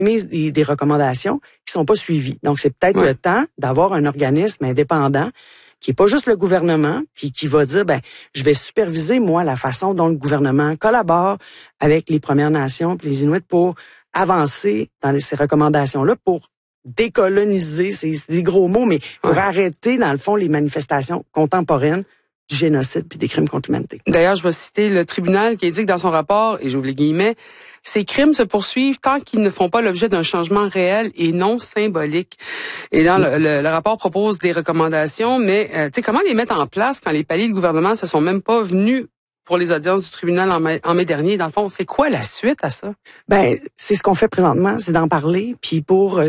émettent des recommandations qui sont pas suivies. Donc, c'est peut-être le temps d'avoir un organisme indépendant qui est pas juste le gouvernement, puis qui va dire, je vais superviser, moi, la façon dont le gouvernement collabore avec les Premières Nations puis les Inuits pour avancer dans ces recommandations-là, pour décoloniser, c'est des gros mots, mais pour arrêter, dans le fond, les manifestations contemporaines du génocide puis des crimes contre l'humanité. D'ailleurs, je vais citer le tribunal qui indique dans son rapport, et j'ouvre les guillemets, ces crimes se poursuivent tant qu'ils ne font pas l'objet d'un changement réel et non symbolique. Et dans le rapport propose des recommandations, mais comment les mettre en place quand les paliers de gouvernement se sont même pas venus pour les audiences du tribunal en mai dernier? Dans le fond, c'est quoi la suite à ça? C'est ce qu'on fait présentement, c'est d'en parler. Puis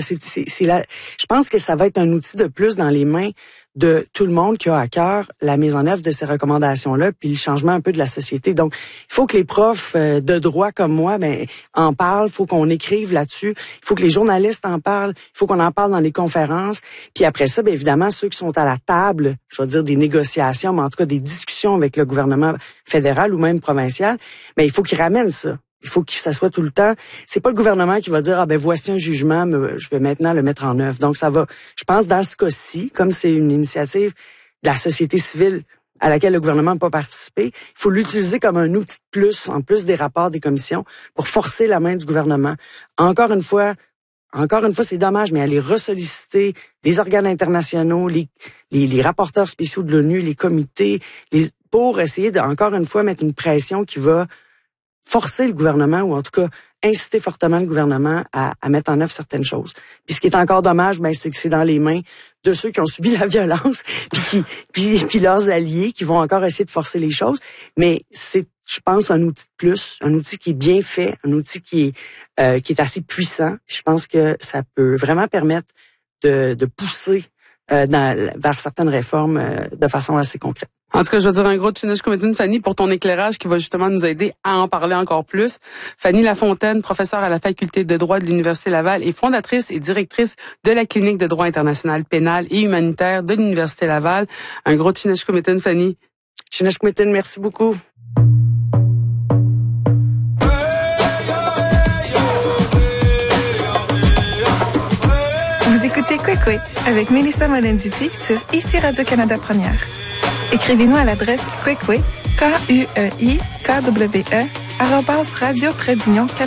je pense que ça va être un outil de plus dans les mains de tout le monde qui a à cœur la mise en œuvre de ces recommandations-là, puis le changement un peu de la société. Donc, il faut que les profs de droit comme moi, en parlent. Il faut qu'on écrive là-dessus. Il faut que les journalistes en parlent. Il faut qu'on en parle dans les conférences. Puis après ça, évidemment, ceux qui sont à la table, je vais dire des négociations, mais en tout cas des discussions avec le gouvernement fédéral ou même provincial, il faut qu'ils ramènent ça. Il faut que ça soit tout le temps. C'est pas le gouvernement qui va dire voici un jugement, mais je vais maintenant le mettre en œuvre. Donc ça va. Je pense dans ce cas-ci, comme c'est une initiative de la société civile à laquelle le gouvernement n'a pas participé, il faut l'utiliser comme un outil de plus, en plus des rapports des commissions, pour forcer la main du gouvernement. Encore une fois, c'est dommage, mais aller ressolliciter les organes internationaux, les rapporteurs spéciaux de l'ONU, les comités, pour essayer de, encore une fois, mettre une pression qui va forcer le gouvernement, ou en tout cas inciter fortement le gouvernement à mettre en œuvre certaines choses. Puis ce qui est encore dommage, c'est que c'est dans les mains de ceux qui ont subi la violence, puis leurs alliés qui vont encore essayer de forcer les choses. Mais c'est, je pense, un outil de plus, un outil qui est bien fait, un outil qui est assez puissant. Puis je pense que ça peut vraiment permettre de pousser vers certaines réformes de façon assez concrète. En tout cas, je veux dire un gros tchinish-kumitin, Fanny, pour ton éclairage qui va justement nous aider à en parler encore plus. Fanny Lafontaine, professeure à la faculté de droit de l'Université Laval et fondatrice et directrice de la clinique de droit international pénal et humanitaire de l'Université Laval. Un gros tchinish-kumitin, Fanny. Tchinish-kumitin, merci beaucoup. Vous écoutez Kwekwe avec Mélissa Morin-Dupuis sur ICI Radio-Canada Première. Écrivez-nous à l'adresse kwekwe, KUEIKWE, @radio-trait-d'union